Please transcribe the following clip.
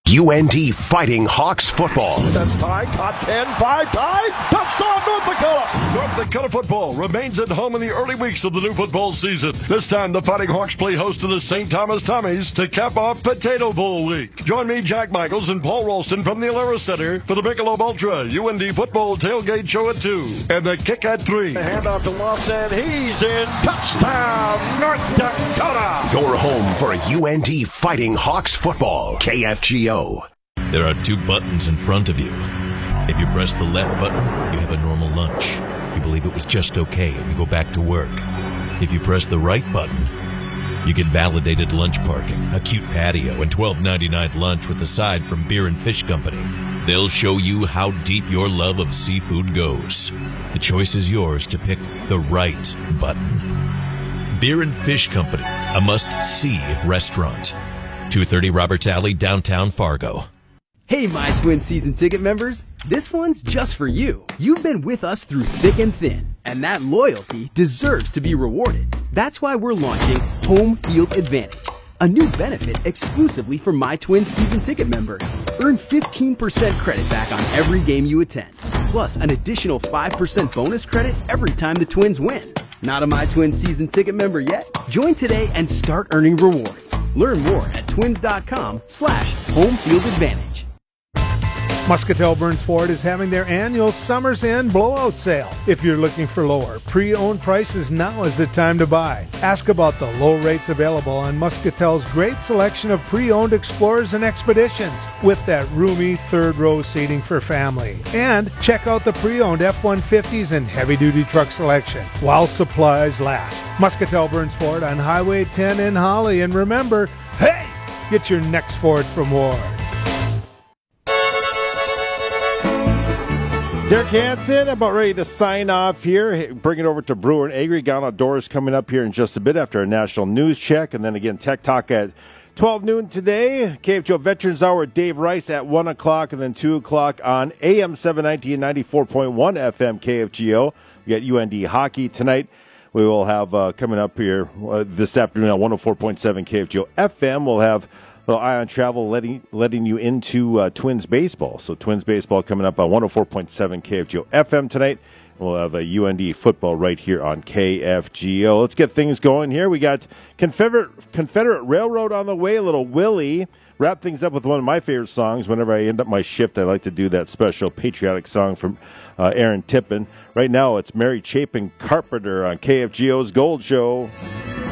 UND Fighting Hawks football. That's tied. Caught 10-5 tied. Touchdown North Dakota. North Dakota football remains at home in the early weeks of the new football season. This time the Fighting Hawks play host to the St. Thomas Tommies to cap off Potato Bowl week. Join me, Jack Michaels, and Paul Ralston from the Alara Center for the Michelob Ultra UND football tailgate show at 2 and the kick at 3. The handoff to Lofton. He's in. Touchdown North Dakota. Your home for UND Fighting Hawks football. KFGO. There are 2 buttons in front of you. If you press the left button, you have a normal lunch. You believe it was just okay and you go back to work. If you press the right button, you get validated lunch parking, a cute patio, and $12.99 lunch with a side from Beer and Fish Company. They'll show you how deep your love of seafood goes. The choice is yours to pick the right button. Beer and Fish Company, a must-see restaurant. 230 Roberts Alley, downtown Fargo. Hey, My Twin season ticket members. This one's just for you. You've been with us through thick and thin, and that loyalty deserves to be rewarded. That's why we're launching Home Field Advantage, a new benefit exclusively for My Twin season ticket members. Earn 15% credit back on every game you attend, plus an additional 5% bonus credit every time the Twins win. Not a My Twin season ticket member yet? Join today and start earning rewards. Learn more at twins.com/homefieldadvantage. Muscatel Burns Ford is having their annual Summer's End blowout sale. If you're looking for lower pre-owned prices, now is the time to buy. Ask about the low rates available on Muscatel's great selection of pre-owned Explorers and Expeditions with that roomy third-row seating for family. And check out the pre-owned F-150s and heavy-duty truck selection while supplies last. Muscatel Burns Ford on Highway 10 in Holly. And remember, hey, get your next Ford from Ward. Derek Hansen about ready to sign off here. Bring it over to Brewer and Agri. Gone Outdoors coming up here in just a bit after a national news check. And then again, Tech Talk at 12 noon today. KFGO Veterans Hour with Dave Rice at 1 o'clock and then 2 o'clock on AM 790 and 94.1 FM KFGO. We got UND hockey tonight. We will have coming up here this afternoon at 104.7 KFGO FM. We'll have little Eye on Travel letting you into Twins baseball. So Twins baseball coming up on 104.7 KFGO FM tonight. We'll have a UND football right here on KFGO. Let's get things going here. We got Confederate Railroad on the way, a little Willie. Wrap things up with one of my favorite songs. Whenever I end up my shift, I like to do that special patriotic song from Aaron Tippin. Right now, it's Mary Chapin Carpenter on KFGO's Gold Show.